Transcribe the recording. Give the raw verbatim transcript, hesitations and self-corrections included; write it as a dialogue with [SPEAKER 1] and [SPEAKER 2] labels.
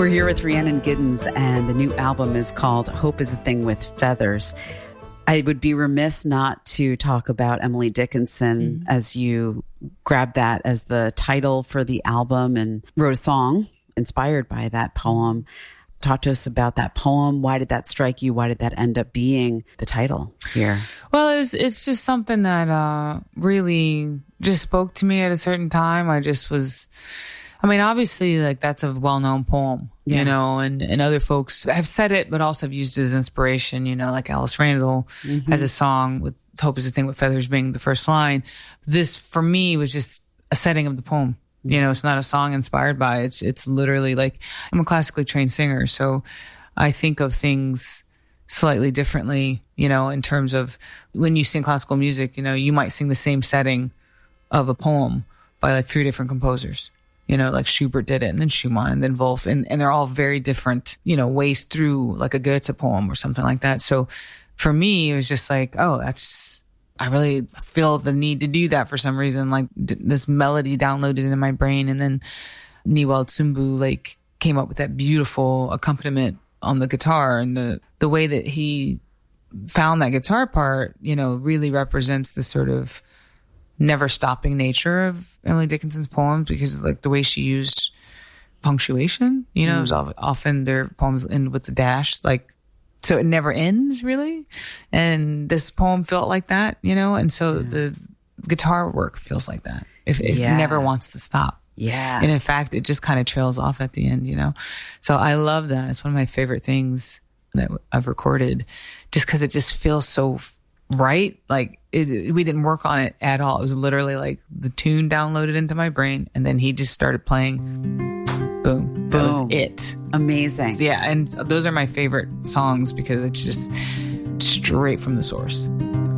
[SPEAKER 1] We're here with Rhiannon Giddens, and the new album is called Hope is a Thing with Feathers. I would be remiss not to talk about Emily Dickinson mm-hmm. as you grabbed that as the title for the album and wrote a song inspired by that poem. Talk to us about that poem. Why did that strike you? Why did that end up being the title here?
[SPEAKER 2] Well, it was, it's just something that uh, really just spoke to me at a certain time. I just was... I mean, obviously, like that's a well-known poem, yeah. you know, and, and other folks have said it, but also have used it as inspiration, you know, like Alice Randall mm-hmm. has a song with Hope is a Thing with Feathers being the first line. This, for me, was just a setting of the poem. You know, it's not a song inspired by it. It's, it's literally like, I'm a classically trained singer, so I think of things slightly differently, you know, in terms of when you sing classical music, you know, you might sing the same setting of a poem by like three different composers. You know, like Schubert did it, and then Schumann, and then Wolf, and, and they're all very different, you know, ways through like a Goethe poem or something like that. So for me, it was just like, oh, that's, I really feel the need to do that for some reason. Like d- this melody downloaded in my brain, and then Niwald Sumbu like came up with that beautiful accompaniment on the guitar, and the, the way that he found that guitar part, you know, really represents the sort of never stopping nature of Emily Dickinson's poems, because like the way she used punctuation, you know, mm. it was often their poems end with the dash, like, so it never ends really. And this poem felt like that, you know, and so yeah. the guitar work feels like that. If it yeah. never wants to stop.
[SPEAKER 1] Yeah.
[SPEAKER 2] And in fact, it just kind of trails off at the end, you know? So I love that. It's one of my favorite things that I've recorded, just because it just feels so right. Like it, we didn't work on it at all. It was literally like the tune downloaded into my brain, and then he just started playing. Boom. That was it.
[SPEAKER 1] Amazing.
[SPEAKER 2] Yeah. And those are my favorite songs because it's just straight from the source.